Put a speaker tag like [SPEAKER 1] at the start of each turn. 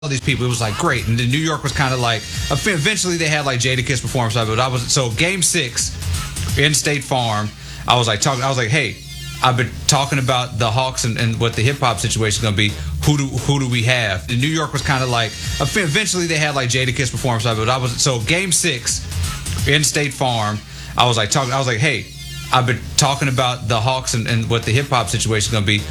[SPEAKER 1] all these people. It was like great, and then New York was kind of like. Eventually, they had like Jadakiss perform. But I was so Game 6 in State Farm. I was like talking. I was like, hey, I've been talking about the Hawks and what the hip hop situation is gonna be. Who do we have? And New York was kind of like. Eventually, they had like Jadakiss perform. But I was so Game 6 in State Farm. I was like talking. I was like, hey, I've been talking about the Hawks and what the hip hop situation is gonna be.